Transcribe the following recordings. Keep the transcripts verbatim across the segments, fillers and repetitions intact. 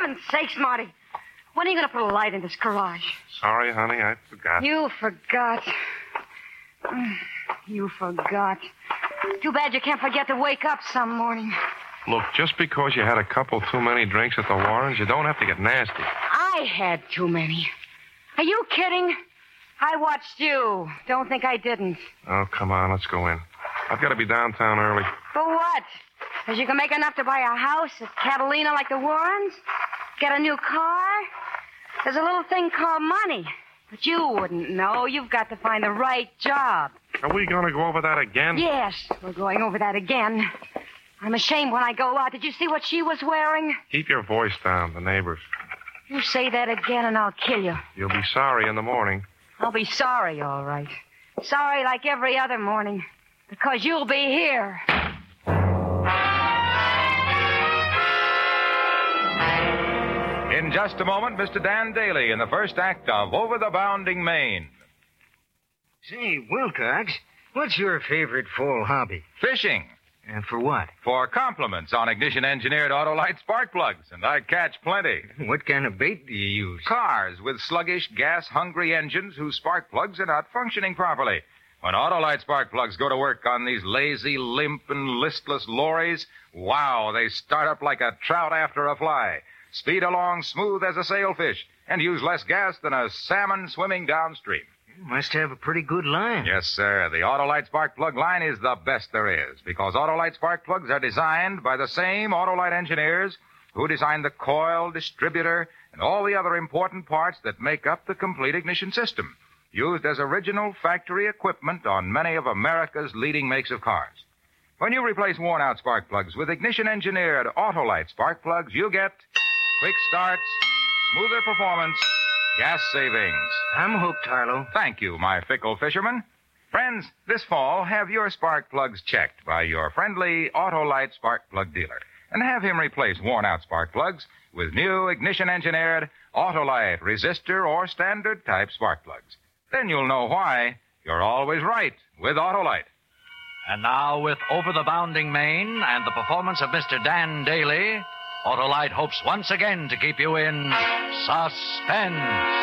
heaven's sakes, Marty. When are you going to put a light in this garage? Sorry, honey, I forgot. You forgot. You forgot. Too bad you can't forget to wake up some morning. Look, just because you had a couple too many drinks at the Warrens, you don't have to get nasty. I had too many. Are you kidding? I watched you. Don't think I didn't. Oh, come on, let's go in. I've got to be downtown early. For what? Because you can make enough to buy a house at Catalina like the Warrens? Get a new car? There's a little thing called money. But you wouldn't know. You've got to find the right job. Are we going to go over that again? Yes, we're going over that again. I'm ashamed when I go out. Did you see what she was wearing? Keep your voice down, the neighbors. You say that again and I'll kill you. You'll be sorry in the morning. I'll be sorry, all right. Sorry like every other morning. Because you'll be here. In just a moment, Mister Dan Daly in the first act of Over the Bounding Main. Say, Wilcox, what's your favorite fall hobby? Fishing. And for what? For compliments on ignition-engineered Autolite spark plugs, and I catch plenty. What kind of bait do you use? Cars with sluggish, gas-hungry engines whose spark plugs are not functioning properly. When Autolite spark plugs go to work on these lazy, limp, and listless lorries, wow, they start up like a trout after a fly, speed along smooth as a sailfish, and use less gas than a salmon swimming downstream. You must have a pretty good line. Yes, sir. The Autolite spark plug line is the best there is, because Autolite spark plugs are designed by the same Autolite engineers who designed the coil, distributor, and all the other important parts that make up the complete ignition system, used as original factory equipment on many of America's leading makes of cars. When you replace worn-out spark plugs with ignition-engineered Autolite spark plugs, you get quick starts, smoother performance, gas savings. I'm hooked, Harlow. Thank you, my fickle fisherman. Friends, this fall, have your spark plugs checked by your friendly Autolite spark plug dealer. And have him replace worn-out spark plugs with new ignition-engineered Autolite resistor or standard-type spark plugs. Then you'll know why you're always right with Autolite. And now, with Over the Bounding Main and the performance of Mister Dan Daly, Autolite hopes once again to keep you in suspense.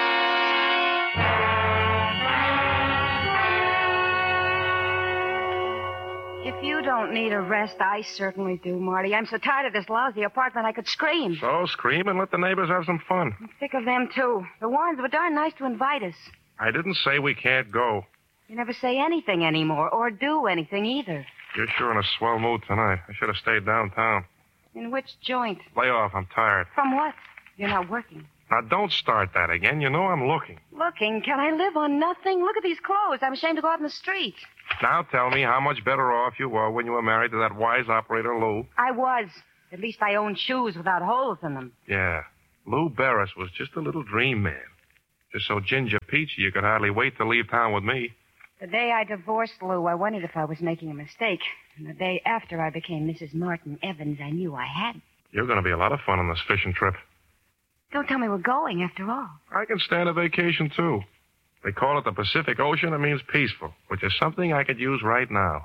If you don't need a rest, I certainly do, Marty. I'm so tired of this lousy apartment I could scream. So scream and let the neighbors have some fun. I'm sick of them, too. The Warrens were darn nice to invite us. I didn't say we can't go. You never say anything anymore, or do anything either. You're sure in a swell mood tonight. I should have stayed downtown. In which joint? Lay off. I'm tired. From what? You're not working. Now, don't start that again. You know I'm looking. Looking? Can I live on nothing? Look at these clothes. I'm ashamed to go out in the street. Now tell me how much better off you were when you were married to that wise operator, Lou. I was. At least I owned shoes without holes in them. Yeah. Lou Barris was just a little dream man. Just so ginger peachy you could hardly wait to leave town with me. The day I divorced Lou, I wondered if I was making a mistake. And the day after I became Missus Martin Evans, I knew I had. You're going to be a lot of fun on this fishing trip. Don't tell me we're going, after all. I can stand a vacation, too. They call it the Pacific Ocean. It means peaceful, which is something I could use right now.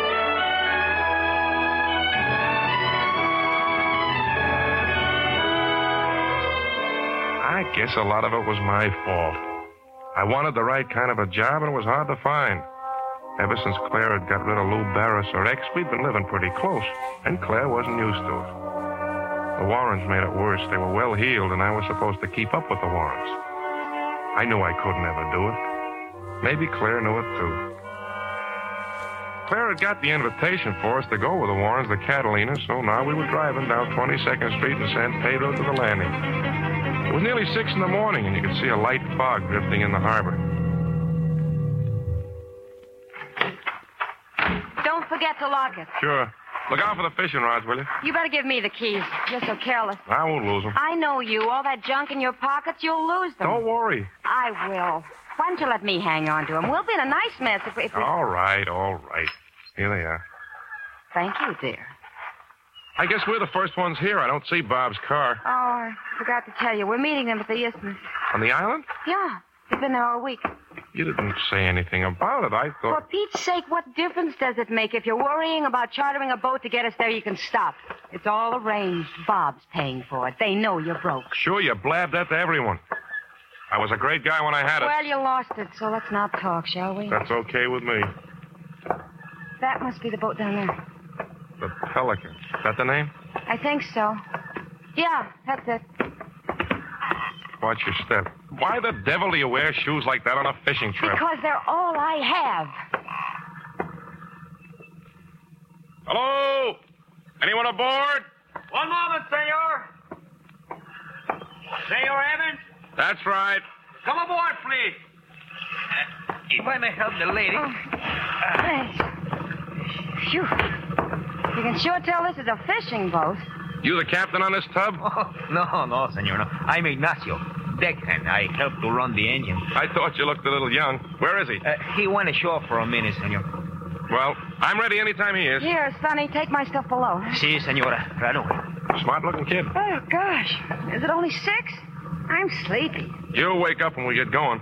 I guess a lot of it was my fault. I wanted the right kind of a job, and it was hard to find. Ever since Claire had got rid of Lou Barris, her ex, we'd been living pretty close, and Claire wasn't used to it. The Warrens made it worse. They were well-heeled, and I was supposed to keep up with the Warrens. I knew I couldn't ever do it. Maybe Claire knew it, too. Claire had got the invitation for us to go with the Warrens to Catalina, so now we were driving down twenty-second Street in San Pedro to the landing. It was nearly six in the morning, and you could see a light fog drifting in the harbor. Don't forget to lock it. Sure. Look out for the fishing rods, will you? You better give me the keys. You're so careless. I won't lose them. I know you. All that junk in your pockets, you'll lose them. Don't worry. I will. Why don't you let me hang on to them? We'll be in a nice mess if we... If we... All right, all right. Here they are. Thank you, dear. I guess we're the first ones here. I don't see Bob's car. Oh, I forgot to tell you. We're meeting them at the Isthmus. On the island? Yeah. They've been there all week. You didn't say anything about it. I For thought... Pete's sake, what difference does it make? If you're worrying about chartering a boat to get us there, you can stop. It's all arranged. Bob's paying for it. They know you're broke. Sure, you blabbed that to everyone. I was a great guy when I had it. Well, you lost it, so let's not talk, shall we? That's okay with me. That must be the boat down there. The Pelican. Is that the name? I think so. Yeah, that's it. Watch your step. Why the devil do you wear shoes like that on a fishing trip? Because they're all I have. Hello? Anyone aboard? One moment, senor. Senor Evans, That's right. come aboard, please. Uh, if I may help the lady. Oh, thanks. Phew. You can sure tell this is a fishing boat. You the captain on this tub? Oh, no, no, senor, no. I'm Ignacio, deckhand. I help to run the engine. I thought you looked a little young. Where is he? Uh, he went ashore for a minute, senor. Well, I'm ready anytime he is. Here, Sonny, take my stuff below. Si, senora. Right away. Smart-looking kid. Oh, gosh. Is it only six? I'm sleepy. You'll wake up when we get going.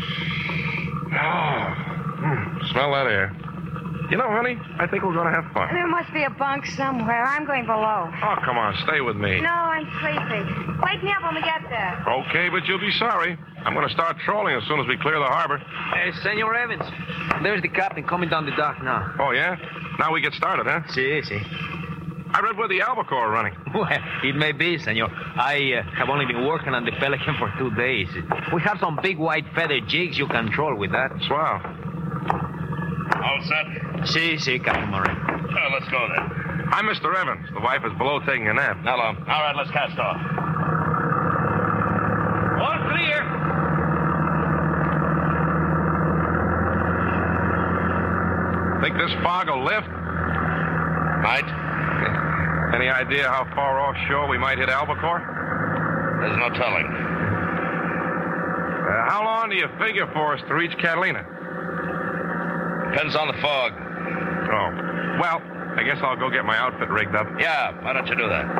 Oh, mm, smell that air. You know, honey, I think we're going to have fun. There must be a bunk somewhere. I'm going below. Oh, come on, stay with me. No, I'm sleepy. Wake me up when we get there. Okay, but you'll be sorry. I'm going to start trolling as soon as we clear the harbor. Uh, senor Evans, there's the captain coming down the dock now. Oh, yeah? Now we get started, huh? Si, si. I read where the albacore are running. Well, it may be, senor. I uh, have only been working on the Pelican for two days. We have some big white feather jigs you can troll with that. Swell. All set? Si, si, Captain Murray. Well, let's go then. I'm Mister Evans. The wife is below taking a nap. Hello. All right, let's cast off. All clear. Think this fog will lift? Might. Any idea how far offshore we might hit albacore? There's no telling. Uh, how long do you figure for us to reach Catalina? Depends on the fog. Oh. Well, I guess I'll go get my outfit rigged up. Yeah, why don't you do that?